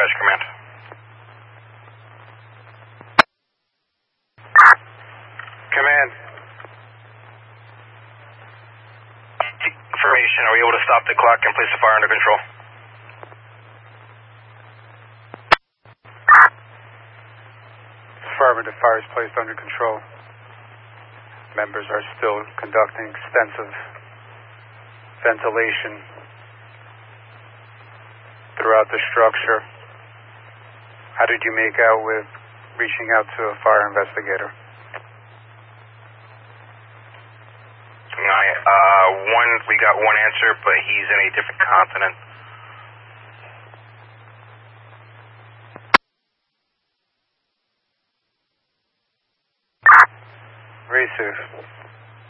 Dispatch Command. Command. Information, are we able to stop the clock and place the fire under control? Affirmative, fire is placed under control. Members are still conducting extensive ventilation throughout the structure. How did you make out with reaching out to a fire investigator? We got one answer, but he's in a different continent. Receive.